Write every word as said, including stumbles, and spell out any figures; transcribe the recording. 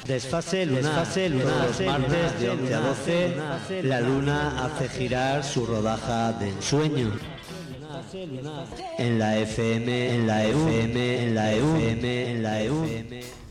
Desfase lunar, desfase lunar, los martes de once a doce, la luna hace girar su rodaja de ensueño. En la F M, en la F M, en la F M, en la F M.